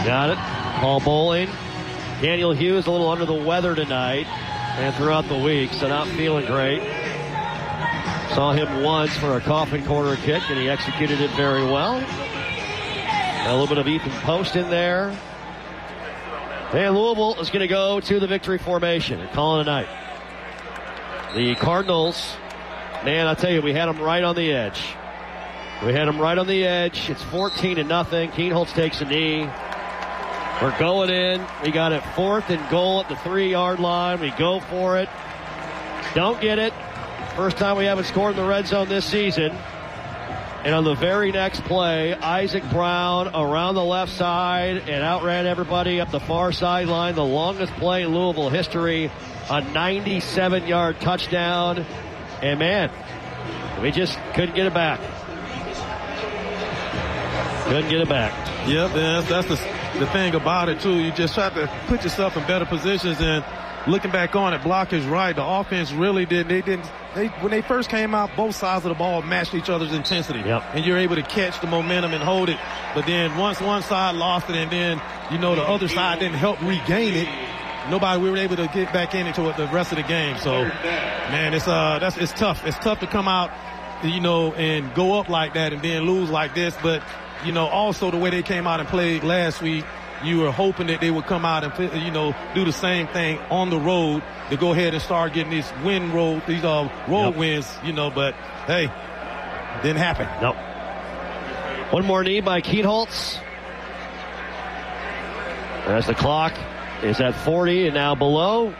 Got it. Paul Bowling. Daniel Hughes a little under the weather tonight and throughout the week, so not feeling great. Saw him once for a coffin corner kick, and he executed it very well. A little bit of Ethan Post in there. And Louisville is going to go to the victory formation and call it a night. The Cardinals, man, I tell you, we had them right on the edge. It's 14-0. Kienholz takes a knee. We're going in. We got it 4th and goal at the 3-yard line. We go for it. Don't get it. First time we haven't scored in the red zone this season. And on the very next play, Isaac Brown around the left side and outran everybody up the far sideline. The longest play in Louisville history, a 97-yard touchdown. And, man, we just couldn't get it back. Yep, that's the thing about it, too. You just try to put yourself in better positions. And looking back on it, Block is right. The offense really when they first came out, both sides of the ball matched each other's intensity. Yep. And you're able to catch the momentum and hold it. But then once one side lost it and then, the other side didn't help regain it, we were able to get back into it the rest of the game. So, man, it's tough. It's tough to come out, and go up like that and then lose like this. But, also the way they came out and played last week, you were hoping that they would come out and, do the same thing on the road to go ahead and start getting these road wins, but hey, didn't happen. Nope. One more knee by Kienholz. As the clock is at 40 and now below.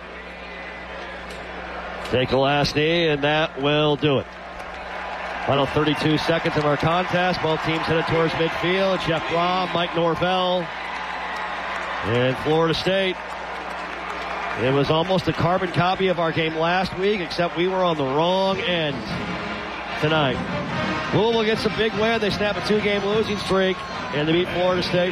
Take a last knee, and that will do it. Final 32 seconds of our contest. Both teams headed towards midfield. Jeff Brom, Mike Norvell, and Florida State. It was almost a carbon copy of our game last week, except we were on the wrong end tonight. Louisville gets a big win. They snap a 2-game losing streak, and they beat Florida State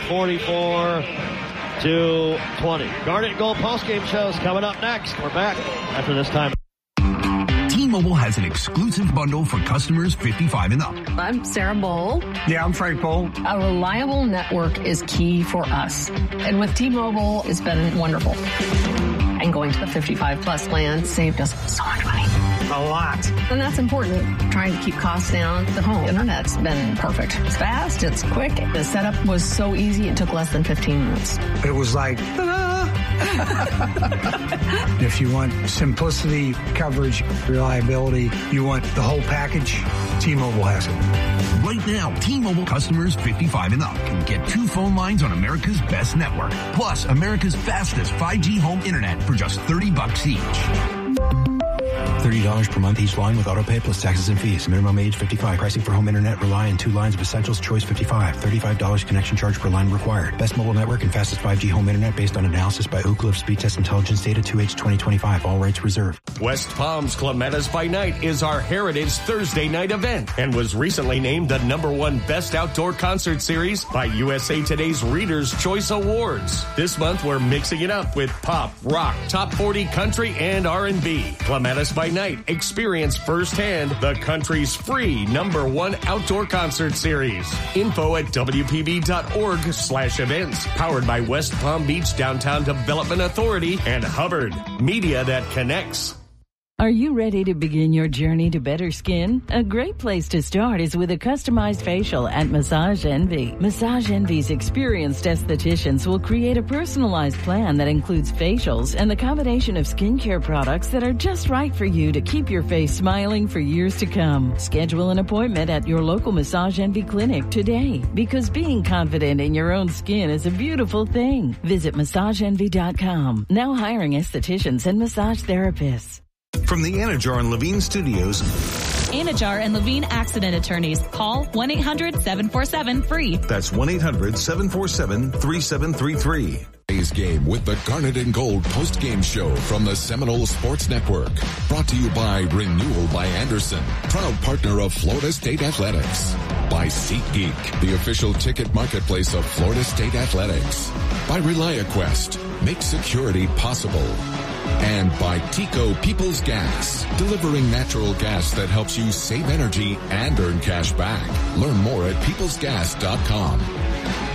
44-20. Garnet and Gold postgame shows coming up next. We're back after this time. T-Mobile has an exclusive bundle for customers 55 and up. I'm Sarah Bowl. Yeah, I'm Frank Bowl. A reliable network is key for us. And with T-Mobile, it's been wonderful. And going to the 55-plus plan saved us so much money. A lot. And that's important. Trying to keep costs down. The home internet's been perfect. It's fast. It's quick. The setup was so easy. It took less than 15 minutes. It was like, if you want simplicity, coverage, reliability, you want the whole package, T-Mobile has it. Right now, T-Mobile customers 55 and up can get 2 phone lines on America's best network, plus America's fastest 5G home internet for just $30 each. $30 per month each line with auto pay plus taxes and fees. Minimum age 55. Pricing for home internet rely on 2 lines of Essentials Choice 55. $35 connection charge per line required. Best mobile network and fastest 5G home internet based on analysis by Ookla of Speed Test Intelligence Data 2H 2025. All rights reserved. West Palm's Clematis by Night is our Heritage Thursday night event and was recently named the #1 Best Outdoor Concert Series by USA Today's Reader's Choice Awards. This month we're mixing it up with pop, rock, top 40 country, and R&B. Clematis by Night. Experience firsthand the country's free #1 outdoor concert series. Info at WPB.org/events. Powered by West Palm Beach Downtown Development Authority and Hubbard. Media that connects. Are you ready to begin your journey to better skin? A great place to start is with a customized facial at Massage Envy. Massage Envy's experienced estheticians will create a personalized plan that includes facials and the combination of skincare products that are just right for you to keep your face smiling for years to come. Schedule an appointment at your local Massage Envy clinic today, because being confident in your own skin is a beautiful thing. Visit MassageEnvy.com. Now hiring estheticians and massage therapists. From the Anajar and Levine Studios, Anajar and Levine Accident Attorneys. Call 1-800-747-FREE. That's 1-800-747-3733. Today's game with the Garnet and Gold post-game show from the Seminole Sports Network. Brought to you by Renewal by Anderson, proud partner of Florida State Athletics. By SeatGeek, the official ticket marketplace of Florida State Athletics. By ReliaQuest, make security possible. And by Tico People's Gas, delivering natural gas that helps you save energy and earn cash back. Learn more at peoplesgas.com.